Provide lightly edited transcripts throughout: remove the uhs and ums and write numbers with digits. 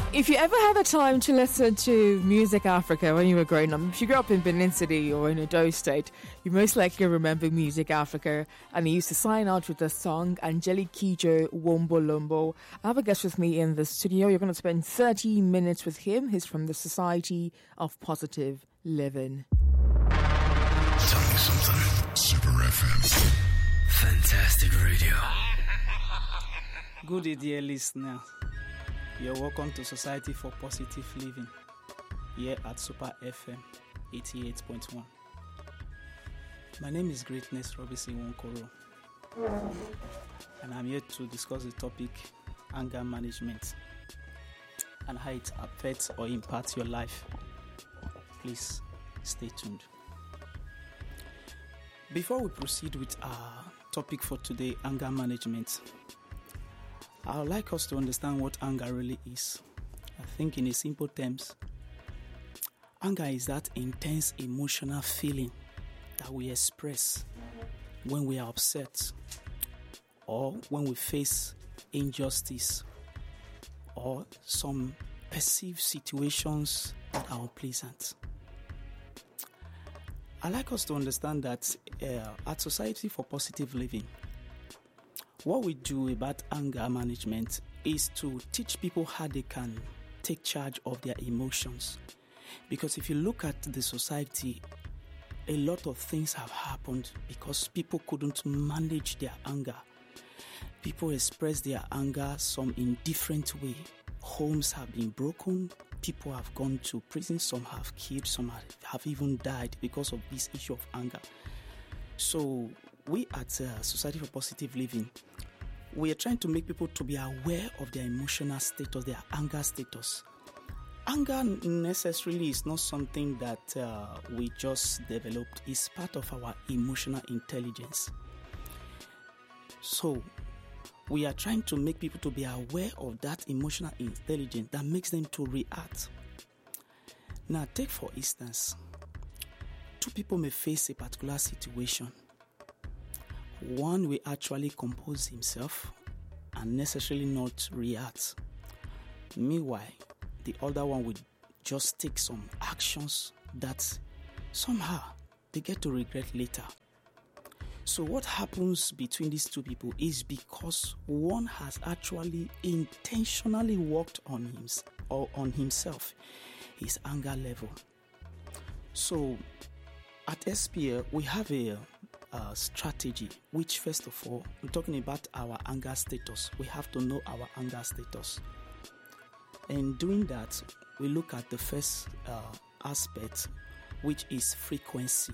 If you ever had the time to listen to Music Africa when you were growing up, if you grew up in Benin City or in Edo State, you most likely remember Music Africa. And he used to sign out with the song Angelique Kidjo Wombo Lombo. I have a guest with me in the studio. You're going to spend 30 minutes with him. He's from the Society of Positive Living. Tell me something. Super FM. Fantastic radio. Good day, dear listener. You're welcome to Society for Positive Living here at Super FM 88.1. My name is Greatness Robinson Wonkoro, and I'm here to discuss the topic anger management and how it affects or impacts your life. Please stay tuned. Before we proceed with our topic for today, anger management, I would like us to understand what anger really is. I think in simple terms, anger is that intense emotional feeling that we express when we are upset or when we face injustice or some perceived situations that are unpleasant. I'd like us to understand that at Society for Positive Living, what we do about anger management is to teach people how they can take charge of their emotions. Because if you look at the society, a lot of things have happened because people couldn't manage their anger. People express their anger, some in different way. Homes have been broken, people have gone to prison, some have killed, some have even died because of this issue of anger. So we at Society for Positive Living, we are trying to make people to be aware of their emotional status, their anger status. Anger necessarily is not something that we just developed. It's part of our emotional intelligence. So we are trying to make people to be aware of that emotional intelligence that makes them to react. Now, take for instance, two people may face a particular situation. One will actually compose himself and necessarily not react. Meanwhile, the other one will just take some actions that somehow they get to regret later. So what happens between these two people is because one has actually intentionally worked on himself, his anger level. So at SPL, we have a strategy, which first of all, we're talking about our anger status. We have to know our anger status. And doing that, we look at the first aspect, which is frequency.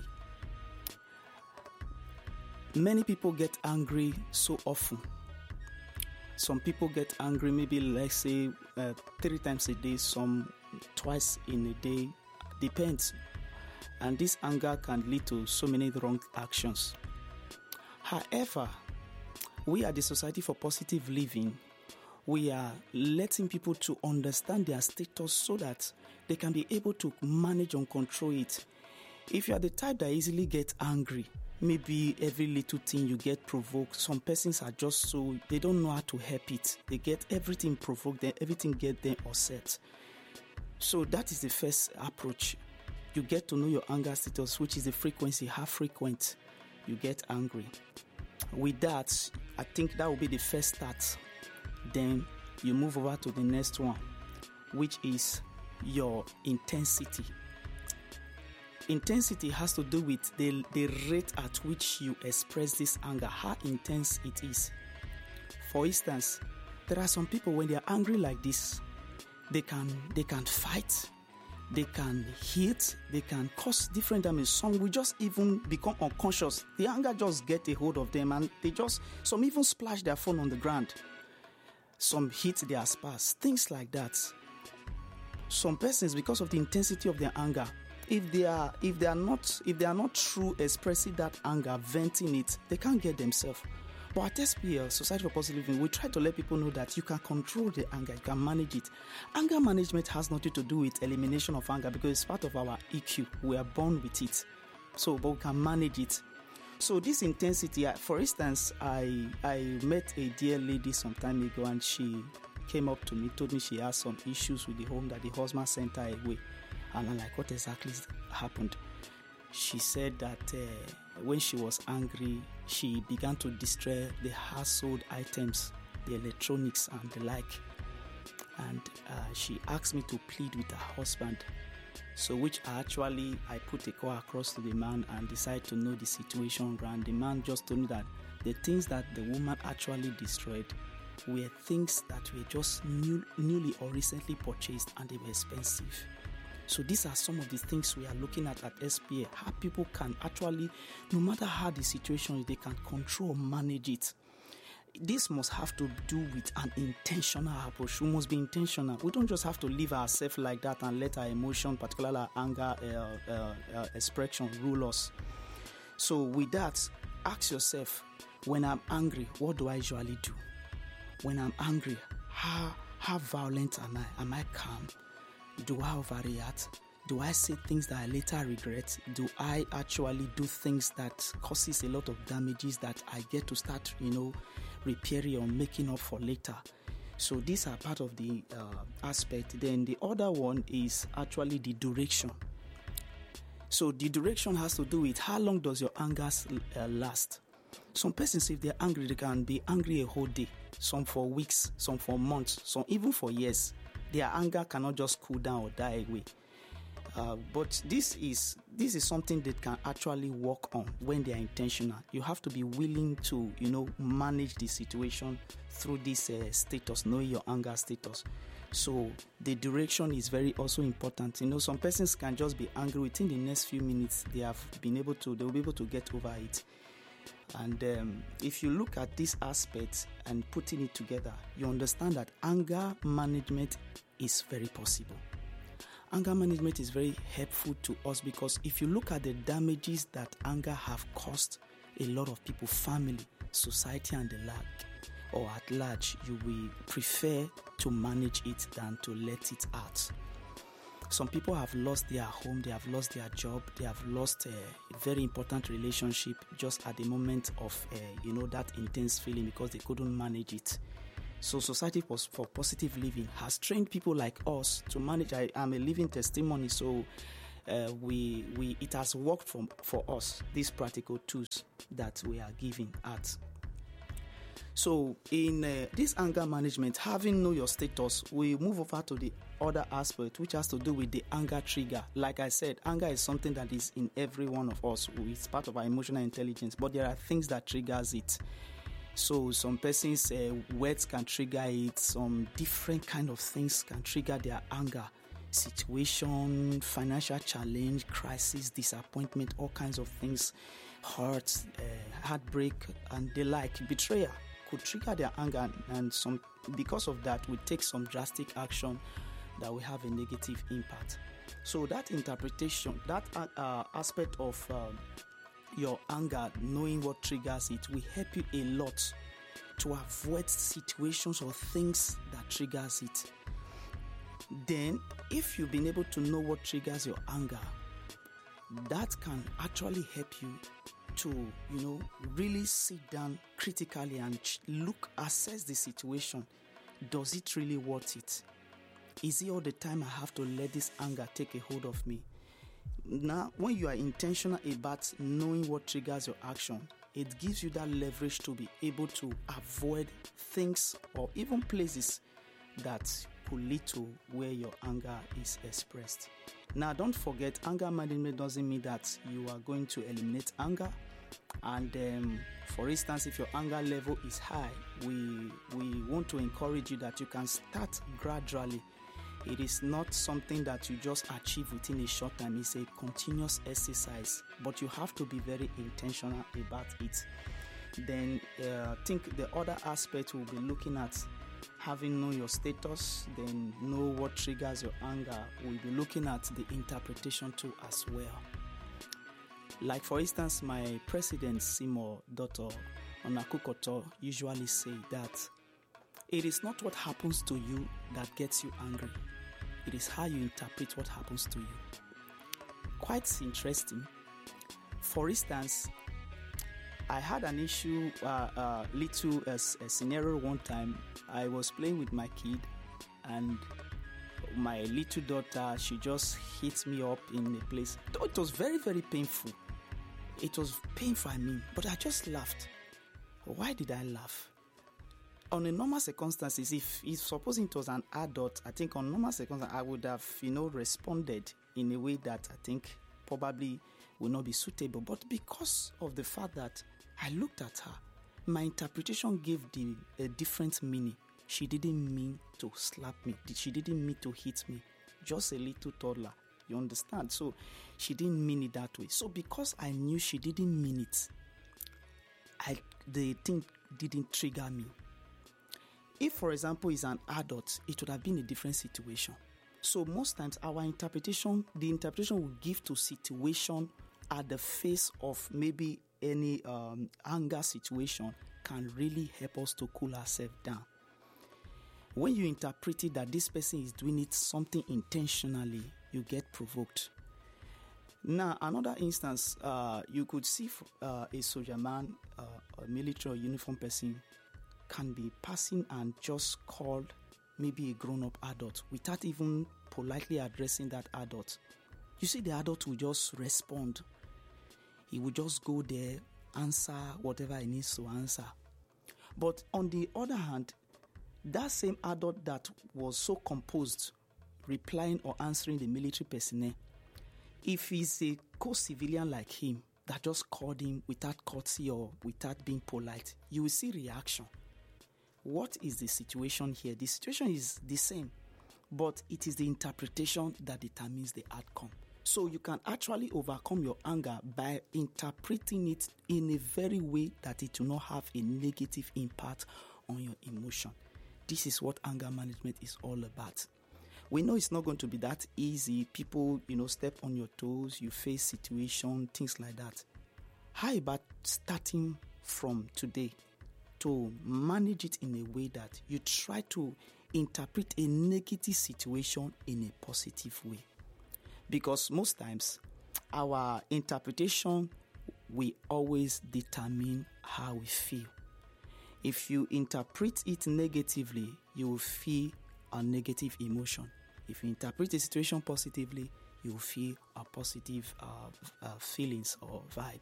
Many people get angry so often. Some people get angry maybe, let's say, 3 times a day, some twice in a day, depends. And this anger can lead to so many wrong actions. However, we at the Society for Positive Living, we are letting people to understand their status so that they can be able to manage and control it. If you are the type that easily gets angry, maybe every little thing you get provoked, some persons are just so, they don't know how to help it. They get everything provoked, then everything get them upset. So that is the first approach. You get to know your anger status, which is the frequency, how frequent you get angry. With that, I think that will be the first start. Then you move over to the next one, which is your intensity. Intensity has to do with the rate at which you express this anger, how intense it is. For instance, there are some people when they are angry like this, they can fight. They can hit, they can cause different damage. Some will just even become unconscious. The anger just get a hold of them and some even splash their phone on the ground. Some hit their spouse, things like that. Some persons, because of the intensity of their anger, if they are not true expressing that anger, venting it, they can't get themselves. But at SPL, Society for Positive Living, we try to let people know that you can control the anger, you can manage it. Anger management has nothing to do with elimination of anger because it's part of our EQ. We are born with it. But we can manage it. So this intensity, for instance, I met a dear lady some time ago and she came up to me, told me she has some issues with the home, that the husband sent her away. And I'm like, what exactly happened? She said that when she was angry, she began to destroy the household items, the electronics and the like. And she asked me to plead with her husband. So which I put a call across to the man and decided to know the situation. And the man just told me that the things that the woman actually destroyed were things that were just newly or recently purchased, and they were expensive. So these are some of the things we are looking at SPA, how people can actually, no matter how the situation is, they can control, manage it. This must have to do with an intentional approach. We must be intentional. We don't just have to live ourselves like that and let our emotion, particularly our anger expression, rule us. So with that, ask yourself, when I'm angry, what do I usually do? When I'm angry, how violent am I? Am I calm? Do I overreact? Do I say things that I later regret? Do I actually do things that causes a lot of damages that I get to start, repairing or making up for later? So these are part of the aspect. Then the other one is actually the duration. So the duration has to do with how long does your anger last. Some persons, if they're angry, they can be angry a whole day. Some for weeks, some for months, some even for years. Their anger cannot just cool down or die away. But this is something that can actually work on when they are intentional. You have to be willing to, manage the situation through this status, knowing your anger status. So the direction is very also important. Some persons can just be angry within the next few minutes. They'll be able to get over it. And if you look at this aspect and putting it together, you understand that anger management is very possible. Anger management is very helpful to us because if you look at the damages that anger have caused a lot of people, family, society and the like, or at large, you will prefer to manage it than to let it out. Some people have lost their home, they have lost their job, they have lost a very important relationship just at the moment of that intense feeling because they couldn't manage it. So Society for Positive Living has trained people like us to manage. I am a living testimony, so it has worked for us, these practical tools that we are giving at. So in this anger management, having know your status, we move over to the other aspect, which has to do with the anger trigger. Like I said, anger is something that is in every one of us. It's part of our emotional intelligence, but there are things that triggers it. So some persons, words can trigger it. Some different kind of things can trigger their anger. Situation, financial challenge, crisis, disappointment, all kinds of things, hurt, heartbreak, and the like, betrayal could trigger their anger, and some because of that we take some drastic action that will have a negative impact. So that interpretation, that aspect of your anger, knowing what triggers it, will help you a lot to avoid situations or things that triggers it. Then, if you've been able to know what triggers your anger, that can actually help you to, really sit down critically and assess the situation. Does it really worth it? Is it all the time I have to let this anger take a hold of me? Now, when you are intentional about knowing what triggers your action, it gives you that leverage to be able to avoid things or even places that could lead to where your anger is expressed. Now, don't forget, anger management doesn't mean that you are going to eliminate anger. And for instance, if your anger level is high, we want to encourage you that you can start gradually. It is not something that you just achieve within a short time. It's a continuous exercise, but you have to be very intentional about it. Then I think the other aspect we'll be looking at, having known your status, then know what triggers your anger, we'll be looking at the interpretation tool as well. Like for instance, my president, Simo Dr. Onakukoto, usually say that it is not what happens to you that gets you angry. It is how you interpret what happens to you. Quite interesting. For instance, I had an issue, a scenario one time. I was playing with my kid, and my little daughter, she just hit me up in a place. It was very, very painful. It was painful, but I just laughed. Why did I laugh? On a normal circumstances, if supposing it was an adult, I think on normal circumstances, I would have, responded in a way that I think probably will not be suitable. But because of the fact that I looked at her, my interpretation gave a different meaning. She didn't mean to slap me. She didn't mean to hit me. Just a little toddler. You understand? So she didn't mean it that way. So because I knew she didn't mean it, the thing didn't trigger me. If, for example, it's an adult, it would have been a different situation. So most times the interpretation we give to situation at the face of maybe any anger situation can really help us to cool ourselves down. When you interpret it that this person is doing it something intentionally, you get provoked. Now, another instance, you could see a soldier man, a military or uniform person can be passing and just call maybe a grown-up adult without even politely addressing that adult. You see, the adult will just respond. He will just go there, answer whatever he needs to answer. But on the other hand, that same adult that was so composed, replying or answering the military personnel, if he's a co-civilian like him that just called him without courtesy or without being polite, you will see reaction. What is the situation here? The situation is the same, but it is the interpretation that determines the outcome. So you can actually overcome your anger by interpreting it in a very way that it will not have a negative impact on your emotion. This is what anger management is all about. We know it's not going to be that easy. People, step on your toes, you face situation, things like that. How about starting from today to manage it in a way that you try to interpret a negative situation in a positive way? Because most times, our interpretation will always determine how we feel. If you interpret it negatively, you will feel a negative emotion. If you interpret a situation positively, you will feel a positive feelings or vibe.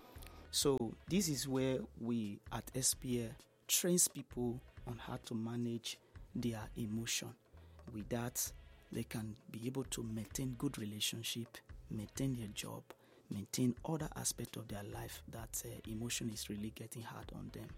So this is where we at SPL trains people on how to manage their emotion. With that, they can be able to maintain good relationship, maintain their job, maintain other aspects of their life that emotion is really getting hard on them.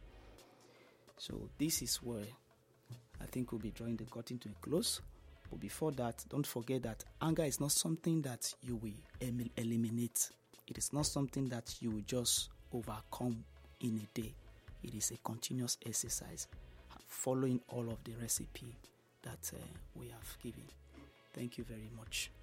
So this is where I think we'll be drawing the curtain to a close. But before that, don't forget that anger is not something that you will eliminate. It is not something that you will just overcome in a day. It is a continuous exercise, following all of the recipe that we have given. Thank you very much.